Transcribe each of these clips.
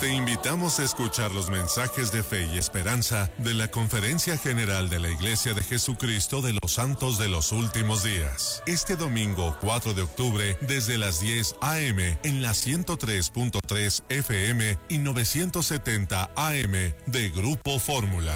Te invitamos a escuchar los mensajes de fe y esperanza de la Conferencia General de la Iglesia de Jesucristo de los Santos de los Últimos Días. Este domingo 4 de octubre desde las 10 a.m. en la 103.3 FM y 970 AM de Grupo Fórmula.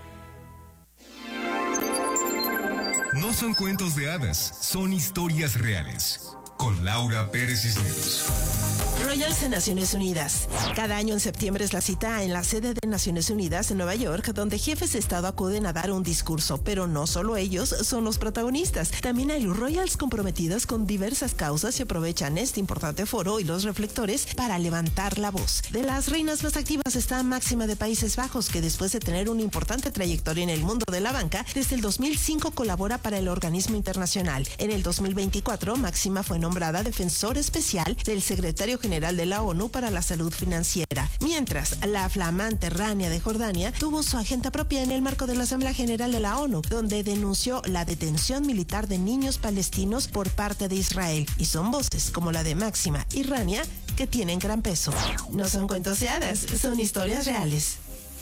No son cuentos de hadas, son historias reales. Con Laura Pérez Cisneros. Royals de Naciones Unidas. Cada año en septiembre es la cita en la sede de Naciones Unidas en Nueva York, donde jefes de Estado acuden a dar un discurso, pero no solo ellos son los protagonistas. También hay Royals comprometidas con diversas causas y aprovechan este importante foro y los reflectores para levantar la voz. De las reinas más activas está Máxima de Países Bajos, que después de tener una importante trayectoria en el mundo de la banca, desde el 2005 colabora para el organismo internacional. En el 2024, Máxima fue nombrada defensor especial del secretario general de la ONU para la salud financiera, mientras la flamante Rania de Jordania tuvo su agenda propia en el marco de la Asamblea General de la ONU, donde denunció la detención militar de niños palestinos por parte de Israel, y son voces como la de Máxima y Rania que tienen gran peso. No son cuentos de hadas, son historias reales.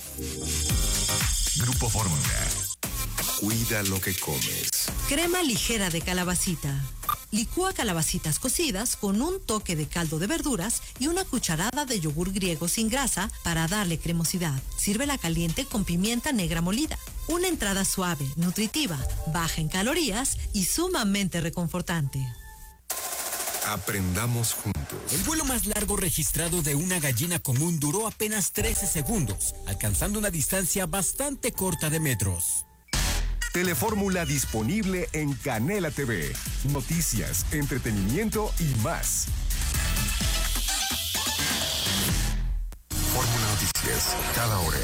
Grupo Fórmula. Cuida lo que comes. Crema ligera de calabacita. Licúa calabacitas cocidas con un toque de caldo de verduras y una cucharada de yogur griego sin grasa para darle cremosidad. Sírvela caliente con pimienta negra molida. Una entrada suave, nutritiva, baja en calorías y sumamente reconfortante. Aprendamos juntos. El vuelo más largo registrado de una gallina común duró apenas 13 segundos, alcanzando una distancia bastante corta de metros. Telefórmula disponible en Canela TV. Noticias, entretenimiento y más. Fórmula Noticias, cada hora.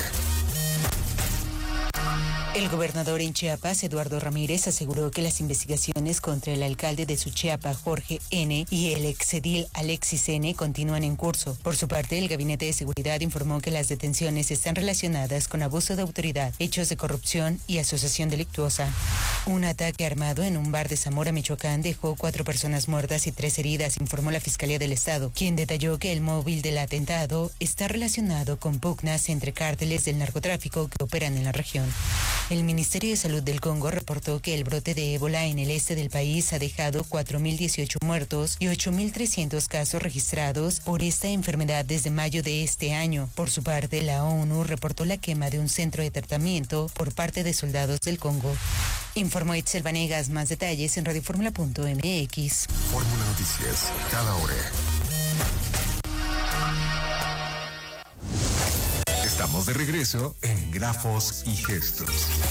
El gobernador en Chiapas, Eduardo Ramírez, aseguró que las investigaciones contra el alcalde de Suchiapa, Jorge N., y el exedil Alexis N. continúan en curso. Por su parte, el Gabinete de Seguridad informó que las detenciones están relacionadas con abuso de autoridad, hechos de corrupción y asociación delictuosa. Un ataque armado en un bar de Zamora, Michoacán, dejó 4 personas muertas y 3 heridas, informó la Fiscalía del Estado, quien detalló que el móvil del atentado está relacionado con pugnas entre cárteles del narcotráfico que operan en la región. El Ministerio de Salud del Congo reportó que el brote de ébola en el este del país ha dejado 4.018 muertos y 8.300 casos registrados por esta enfermedad desde mayo de este año. Por su parte, la ONU reportó la quema de un centro de tratamiento por parte de soldados del Congo. Informó Itzel Vanegas. Más detalles en radioformula.mx. Fórmula Noticias, cada hora. Estamos de regreso en Grafos y Gestos.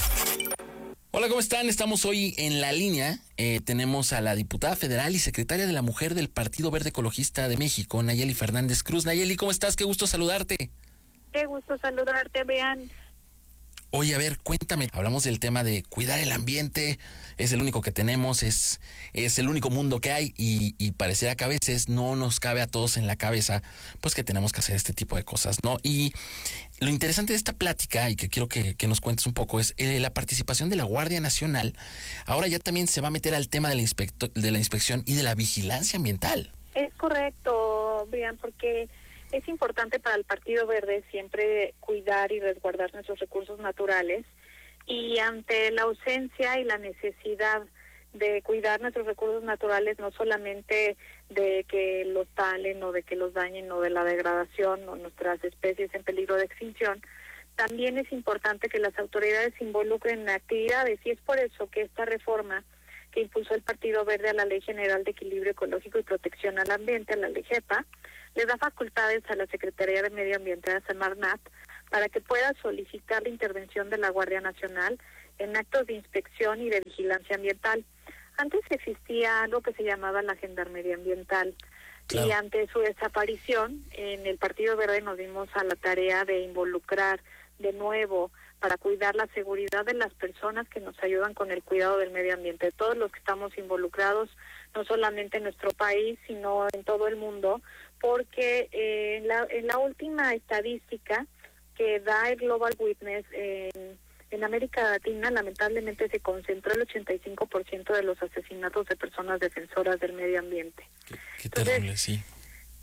Hola, ¿cómo están? Estamos hoy en la línea. Tenemos a la diputada federal y secretaria de la Mujer del Partido Verde Ecologista de México, Nayeli Fernández Cruz. Nayeli, ¿cómo estás? Qué gusto saludarte. Qué gusto saludarte, Bean. Oye, a ver, cuéntame. Hablamos del tema de cuidar el ambiente. Es el único que tenemos, es el único mundo que hay y pareciera que a veces no nos cabe a todos en la cabeza, pues que tenemos que hacer este tipo de cosas, ¿no? Y lo interesante de esta plática, y que quiero que nos cuentes un poco, es la participación de la Guardia Nacional. Ahora ya también se va a meter al tema de la inspección y de la vigilancia ambiental. Es correcto, Brian, porque es importante para el Partido Verde siempre cuidar y resguardar nuestros recursos naturales, y ante la ausencia y la necesidad de cuidar nuestros recursos naturales, no solamente de que los talen o de que los dañen o de la degradación o nuestras especies en peligro de extinción, también es importante que las autoridades se involucren en actividades, y es por eso que esta reforma que impulsó el Partido Verde a la Ley General de Equilibrio Ecológico y Protección al Ambiente, a la Ley GEPA, le da facultades a la Secretaría de Medio Ambiente, a Semarnat, para que pueda solicitar la intervención de la Guardia Nacional en actos de inspección y de vigilancia ambiental. Antes existía algo que se llamaba la Gendarmería Ambiental, claro. Y ante su desaparición, en el Partido Verde nos dimos a la tarea de involucrar de nuevo para cuidar la seguridad de las personas que nos ayudan con el cuidado del medio ambiente, todos los que estamos involucrados, no solamente en nuestro país, sino en todo el mundo, porque en la última estadística que da el Global Witness en América Latina, lamentablemente se concentró el 85% de los asesinatos de personas defensoras del medio ambiente. Qué terrible, sí.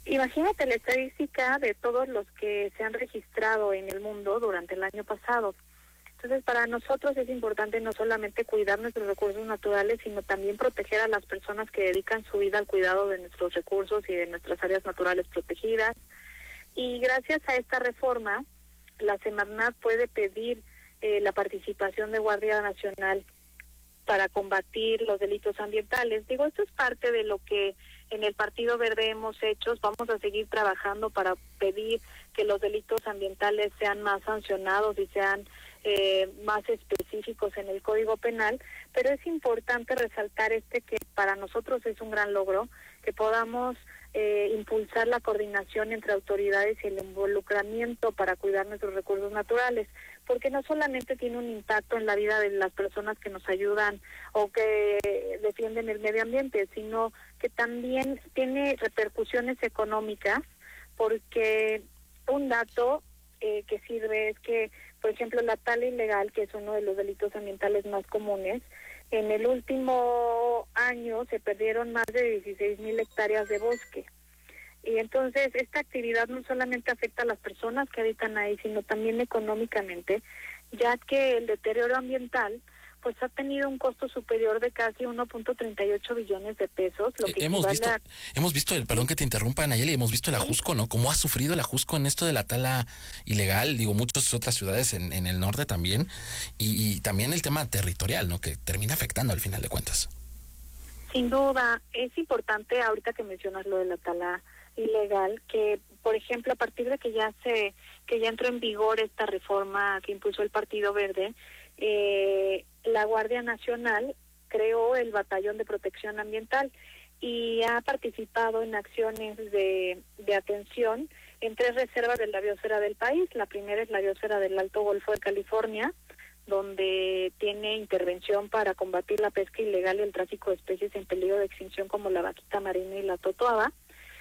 Imagínate la estadística de todos los que se han registrado en el mundo durante el año pasado. Entonces, para nosotros es importante no solamente cuidar nuestros recursos naturales, sino también proteger a las personas que dedican su vida al cuidado de nuestros recursos y de nuestras áreas naturales protegidas. Y gracias a esta reforma, la Semarnat puede pedir la participación de Guardia Nacional para combatir los delitos ambientales. Digo, esto es parte de lo que en el Partido Verde hemos hecho. Vamos a seguir trabajando para pedir que los delitos ambientales sean más sancionados y sean más específicos en el Código Penal, pero es importante resaltar que para nosotros es un gran logro que podamos impulsar la coordinación entre autoridades y el involucramiento para cuidar nuestros recursos naturales, porque no solamente tiene un impacto en la vida de las personas que nos ayudan o que defienden el medio ambiente, sino que también tiene repercusiones económicas, porque un dato que sirve es que, por ejemplo, la tala ilegal, que es uno de los delitos ambientales más comunes, en el último año se perdieron más de 16,000 hectáreas de bosque. Y entonces esta actividad no solamente afecta a las personas que habitan ahí, sino también económicamente, ya que el deterioro ambiental pues ha tenido un costo superior de casi 1.38 billones de pesos. Lo que hemos visto, perdón que te interrumpa, Nayeli, hemos visto el Ajusco, ¿no? Cómo ha sufrido el Ajusco en esto de la tala ilegal, digo, muchas otras ciudades en el norte también, y también el tema territorial, ¿no? Que termina afectando al final de cuentas. Sin duda, es importante ahorita que mencionas lo de la tala ilegal, que por ejemplo a partir de que ya entró en vigor esta reforma que impulsó el Partido Verde, la Guardia Nacional creó el Batallón de Protección Ambiental y ha participado en acciones de atención en 3 reservas de la biosfera del país. La primera es la biosfera del Alto Golfo de California, donde tiene intervención para combatir la pesca ilegal y el tráfico de especies en peligro de extinción como la vaquita marina y la totoaba,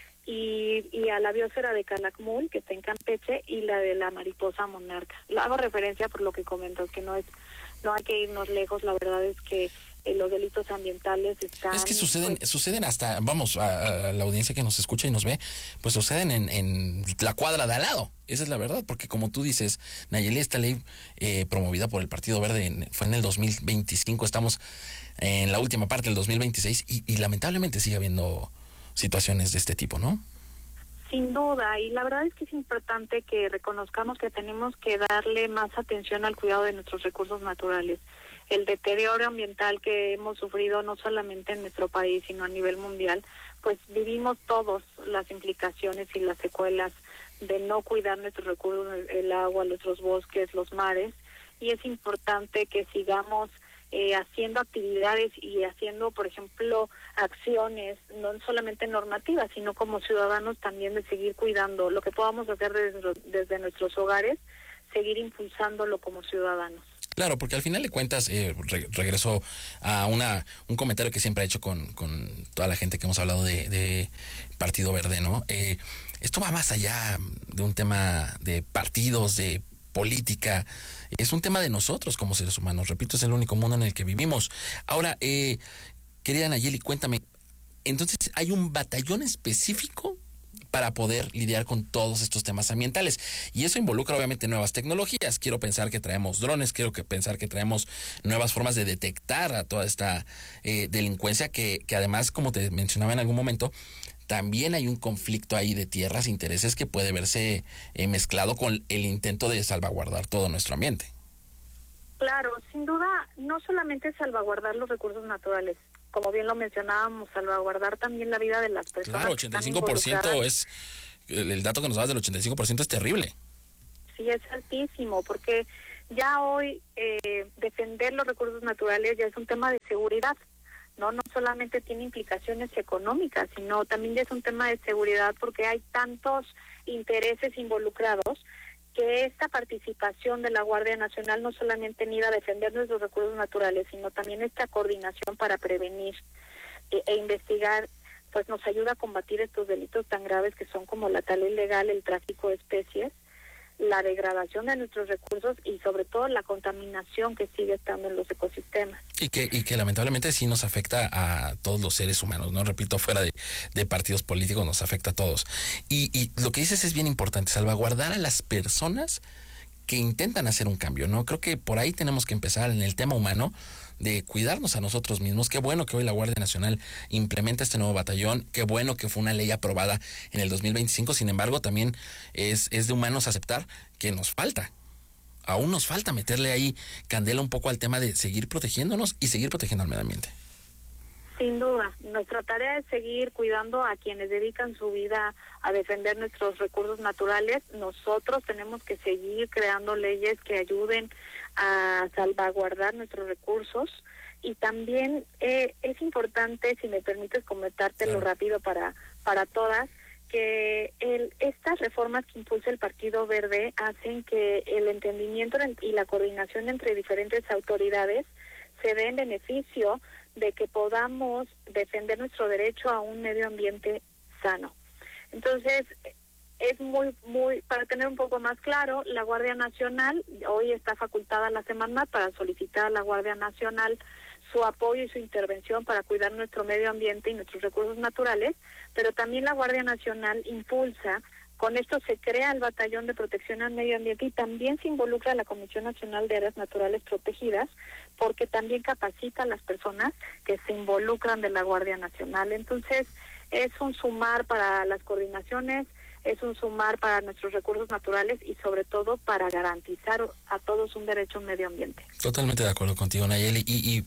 y a la biosfera de Calakmul, que está en Campeche, y la de la mariposa monarca. Hago referencia por lo que comentas, que no hay que irnos lejos. La verdad es que los delitos ambientales están... Es que suceden hasta, vamos, a la audiencia que nos escucha y nos ve, pues suceden en la cuadra de al lado. Esa es la verdad, porque como tú dices, Nayeli, esta ley promovida por el Partido Verde fue en el 2025, estamos en la última parte del 2026 y lamentablemente sigue habiendo situaciones de este tipo, ¿no? Sin duda, y la verdad es que es importante que reconozcamos que tenemos que darle más atención al cuidado de nuestros recursos naturales. El deterioro ambiental que hemos sufrido no solamente en nuestro país, sino a nivel mundial, pues vivimos todos las implicaciones y las secuelas de no cuidar nuestros recursos, el agua, nuestros bosques, los mares, y es importante que sigamos haciendo actividades y haciendo, por ejemplo, acciones, no solamente normativas, sino como ciudadanos también de seguir cuidando lo que podamos hacer desde nuestros hogares, seguir impulsándolo como ciudadanos. Claro, porque al final de cuentas, regreso a un comentario que siempre he hecho con toda la gente que hemos hablado de Partido Verde, ¿no? Esto va más allá de un tema de partidos, de política, es un tema de nosotros como seres humanos. Repito, es el único mundo en el que vivimos. Ahora, querida Nayeli, cuéntame, entonces, ¿hay un batallón específico para poder lidiar con todos estos temas ambientales? Y eso involucra obviamente nuevas tecnologías. Quiero pensar que traemos drones, pensar que traemos nuevas formas de detectar a toda esta delincuencia que además, como te mencionaba en algún momento, también hay un conflicto ahí de tierras, intereses que puede verse mezclado con el intento de salvaguardar todo nuestro ambiente. Claro, sin duda, no solamente salvaguardar los recursos naturales, como bien lo mencionábamos, salvaguardar también la vida de las personas. Claro, 85% es, el dato que nos dabas del 85% es terrible. Sí, es altísimo, porque ya hoy defender los recursos naturales ya es un tema de seguridad. No solamente tiene implicaciones económicas, sino también ya es un tema de seguridad, porque hay tantos intereses involucrados que esta participación de la Guardia Nacional no solamente en ir a defender nuestros recursos naturales, sino también esta coordinación para prevenir e investigar, pues nos ayuda a combatir estos delitos tan graves que son como la tala ilegal, el tráfico de especies, la degradación de nuestros recursos y sobre todo la contaminación que sigue estando en los ecosistemas. Y que lamentablemente sí nos afecta a todos los seres humanos, ¿no? Repito, fuera de partidos políticos nos afecta a todos. Y lo que dices es bien importante, salvaguardar a las personas que intentan hacer un cambio, ¿no? Creo que por ahí tenemos que empezar en el tema humano, de cuidarnos a nosotros mismos. Qué bueno que hoy la Guardia Nacional implementa este nuevo batallón, qué bueno que fue una ley aprobada en el 2025, sin embargo también es de humanos aceptar que nos falta, aún nos falta meterle ahí candela un poco al tema de seguir protegiéndonos y seguir protegiendo al medio ambiente. Sin duda, nuestra tarea es seguir cuidando a quienes dedican su vida a defender nuestros recursos naturales. Nosotros tenemos que seguir creando leyes que ayuden a salvaguardar nuestros recursos y también es importante, si me permites comentártelo rápido para todas, que estas reformas que impulsa el Partido Verde hacen que el entendimiento y la coordinación entre diferentes autoridades se dé en beneficio de que podamos defender nuestro derecho a un medio ambiente sano. Entonces, es muy, para tener un poco más claro, la Guardia Nacional, hoy está facultada la Semarnat para solicitar a la Guardia Nacional su apoyo y su intervención para cuidar nuestro medio ambiente y nuestros recursos naturales, pero también la Guardia Nacional impulsa. Con esto se crea el Batallón de Protección al Medio Ambiente y también se involucra a la Comisión Nacional de Áreas Naturales Protegidas, porque también capacita a las personas que se involucran de la Guardia Nacional. Entonces, es un sumar para las coordinaciones, es un sumar para nuestros recursos naturales y sobre todo para garantizar a todos un derecho a un medio ambiente. Totalmente de acuerdo contigo, Nayeli. Y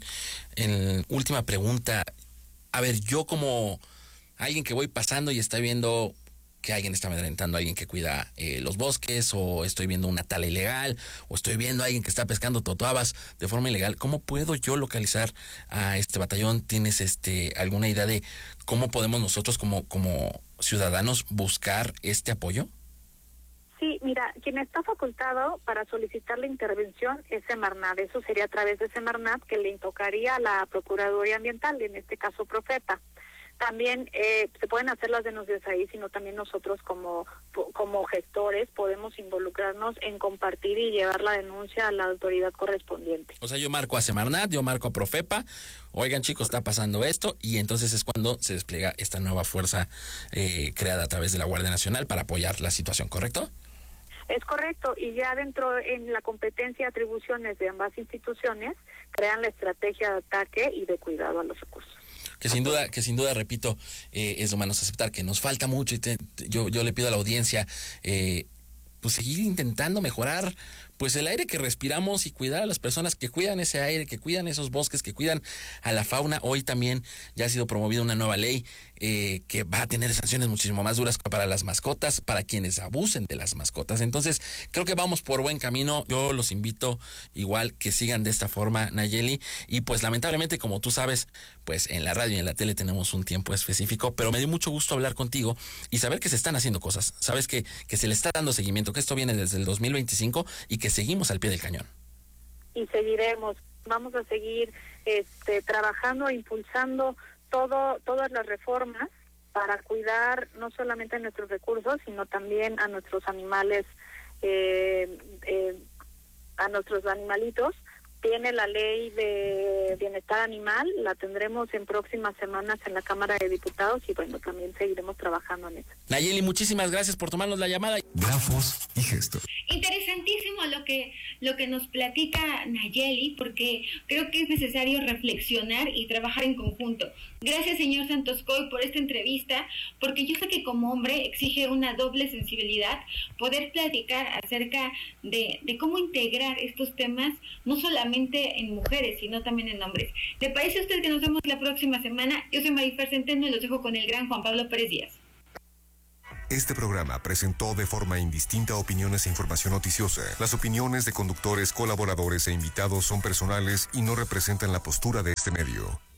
en última pregunta, a ver, yo como alguien que voy pasando y está viendo que alguien está amedrentando a alguien que cuida los bosques, o estoy viendo una tala ilegal, o estoy viendo a alguien que está pescando totoabas de forma ilegal, ¿cómo puedo yo localizar a este batallón? ¿Tienes alguna idea de cómo podemos nosotros como ciudadanos buscar este apoyo? Sí, mira, quien está facultado para solicitar la intervención es Semarnat. Eso sería a través de Semarnat, que le tocaría a la Procuraduría Ambiental, en este caso Profepa. También se pueden hacer las denuncias ahí, sino también nosotros como gestores podemos involucrarnos en compartir y llevar la denuncia a la autoridad correspondiente. O sea, yo marco a Semarnat, yo marco a Profepa, oigan chicos, está pasando esto, y entonces es cuando se despliega esta nueva fuerza creada a través de la Guardia Nacional para apoyar la situación, ¿correcto? Es correcto, y ya dentro en la competencia y atribuciones de ambas instituciones crean la estrategia de ataque y de cuidado a los recursos. Que sin duda, repito, es de humanos aceptar que nos falta mucho, y yo le pido a la audiencia pues seguir intentando mejorar pues el aire que respiramos y cuidar a las personas que cuidan ese aire, que cuidan esos bosques, que cuidan a la fauna. Hoy también ya ha sido promovida una nueva ley que va a tener sanciones muchísimo más duras para las mascotas, para quienes abusen de las mascotas. Entonces, creo que vamos por buen camino. Yo los invito igual que sigan de esta forma, Nayeli. Y pues lamentablemente, como tú sabes, pues en la radio y en la tele tenemos un tiempo específico, pero me dio mucho gusto hablar contigo y saber que se están haciendo cosas. Sabes que se le está dando seguimiento, que esto viene desde el 2025 y que seguimos al pie del cañón. Y seguiremos, vamos a seguir trabajando, impulsando todas las reformas para cuidar no solamente a nuestros recursos, sino también a nuestros animales, a nuestros animalitos. Tiene la ley de bienestar animal, la tendremos en próximas semanas en la Cámara de Diputados y bueno, también seguiremos trabajando en eso. Nayeli, muchísimas gracias por tomarnos la llamada. Grafos y gestos. Interesantísimo lo que nos platica Nayeli, porque creo que es necesario reflexionar y trabajar en conjunto. Gracias, señor Santoscoy, por esta entrevista, porque yo sé que como hombre exige una doble sensibilidad poder platicar acerca de cómo integrar estos temas, no solamente en mujeres, sino también en hombres. ¿Le parece a usted que nos vemos la próxima semana? Yo soy Marifer Centeno y los dejo con el gran Juan Pablo Pérez Díaz. Este programa presentó de forma indistinta opiniones e información noticiosa. Las opiniones de conductores, colaboradores e invitados son personales y no representan la postura de este medio.